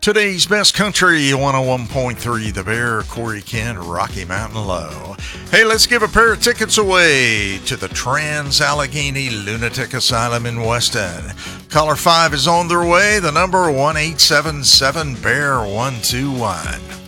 Today's best country 101.3 The Bear, Corey Kent, Rocky Mountain Low. Hey, let's give a pair of tickets away to the Trans-Allegheny Lunatic Asylum in Weston. Caller 5 is on their way. The number 1-877-BEAR-121.